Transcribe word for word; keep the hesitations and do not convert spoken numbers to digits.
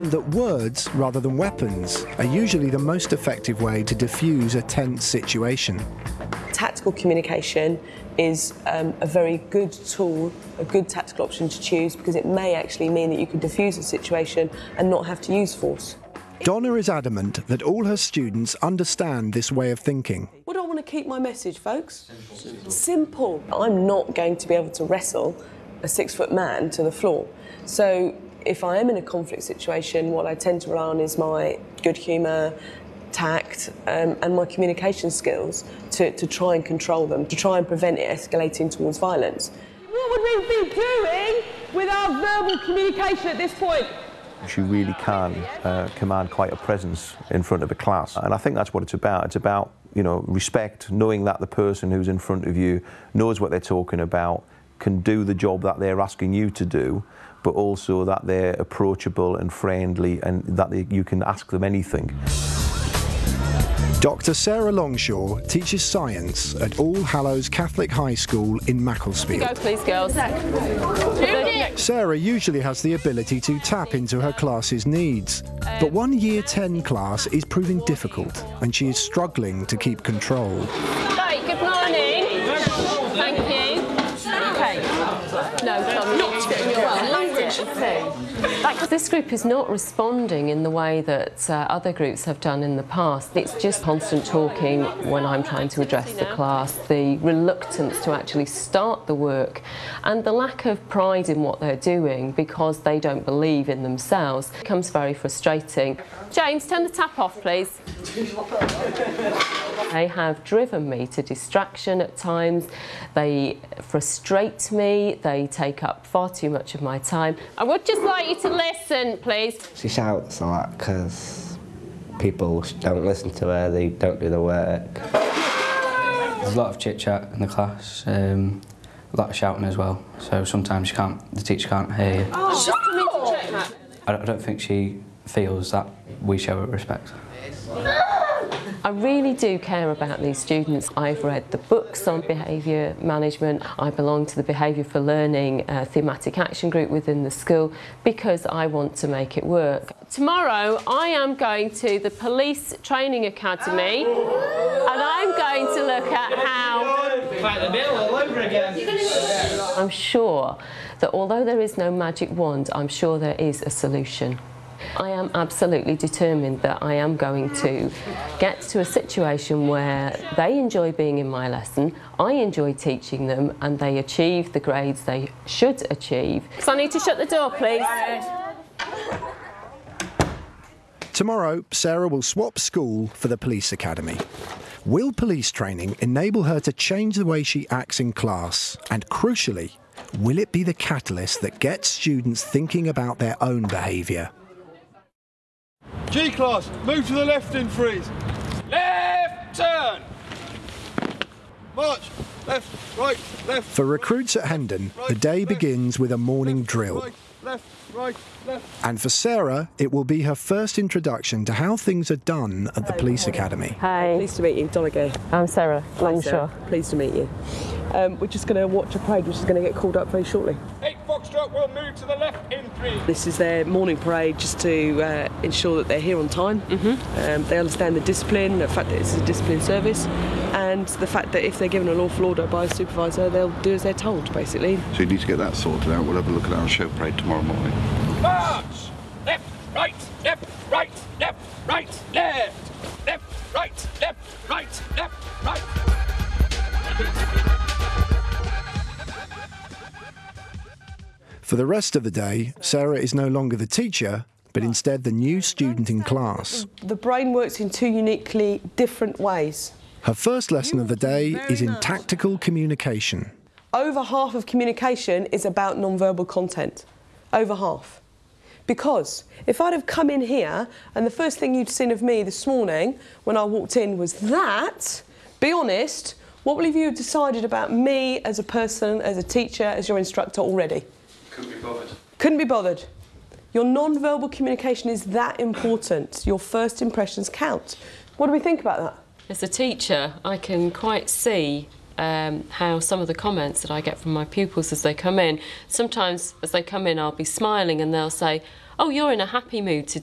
that words, rather than weapons, are usually the most effective way to diffuse a tense situation. Tactical communication is um, a very good tool, a good tactical option to choose, because it may actually mean that you can diffuse a situation and not have to use force. Donna is adamant that all her students understand this way of thinking. What do I want to keep my message, folks? Simple. Simple. I'm not going to be able to wrestle a six-foot man to the floor. So if I am in a conflict situation, what I tend to rely on is my good humour, tact um, and my communication skills to, to try and control them, to try and prevent it escalating towards violence. What would we be doing without verbal communication at this point? She really can uh, command quite a presence in front of a class, and I think that's what it's about. It's about, you know, respect, knowing that the person who's in front of you knows what they're talking about, can do the job that they're asking you to do, but also that they're approachable and friendly and that they, you can ask them anything. Doctor Sarah Longshaw teaches science at All Hallows Catholic High School in Macclesfield. Go, please, girls. Sarah usually has the ability to tap into her class's needs, but one Year ten class is proving difficult and she is struggling to keep control. Right, good morning. Thank you. Okay. No, Tom, not well, language. Like, this group is not responding in the way that uh, other groups have done in the past. It's just constant talking when I'm trying to address the class, the reluctance to actually start the work, and the lack of pride in what they're doing because they don't believe in themselves becomes very frustrating. James, turn the tap off, please. They have driven me to distraction at times. They frustrate me. They take up far too much of my time. I would just like you to listen, please. She shouts a lot because people don't listen to her, they don't do the work. There's a lot of chit-chat in the class, um, a lot of shouting as well, so sometimes you can't, the teacher can't hear you. Oh, just for me to check that. I don't think she feels that we show her respect. I really do care about these students. I've read the books on behaviour management. I belong to the Behaviour for Learning uh, thematic action group within the school because I want to make it work. Tomorrow I am going to the Police Training Academy and I'm going to look at how... Fight the bill all over again. I'm sure that although there is no magic wand, I'm sure there is a solution. I am absolutely determined that I am going to get to a situation where they enjoy being in my lesson, I enjoy teaching them, and they achieve the grades they should achieve. So I need to shut the door, please. Tomorrow, Sarah will swap school for the police academy. Will police training enable her to change the way she acts in class? And crucially, will it be the catalyst that gets students thinking about their own behaviour? G-class, move to the left in freeze. Left turn. March. Left, right, left. For recruits at Hendon, the day begins with a morning drill. Right, left, right, left. And for Sarah, it will be her first introduction to how things are done at the police academy. Hi. Pleased to meet you, Donna Gay. I'm Sarah Longshaw. Pleased to meet you. Um, we're just going to watch a parade which is going to get called up very shortly. Eight Foxtrot will move to the left in three. This is their morning parade just to uh, ensure that they're here on time. Mm-hmm. um, they understand the discipline, the fact that it's a discipline service, and the fact that if they're given a lawful order by a supervisor, they'll do as they're told, basically. So you need to get that sorted out. We'll have a look at our show parade tomorrow morning. March! Left, right, left, right, left, right, left, left, right, left, right, left, right. For the rest of the day, Sarah is no longer the teacher, but instead the new student in class. The brain works in two uniquely different ways. Her first lesson of the day is in tactical communication. Over half of communication is about non-verbal content. Over half. Because if I'd have come in here and the first thing you'd seen of me this morning when I walked in was that, be honest, what will have you decided about me as a person, as a teacher, as your instructor already? Couldn't be bothered. Couldn't be bothered. Your non-verbal communication is that important. Your first impressions count. What do we think about that? As a teacher, I can quite see um, how some of the comments that I get from my pupils as they come in, sometimes as they come in I'll be smiling and they'll say, oh, you're in a happy mood today.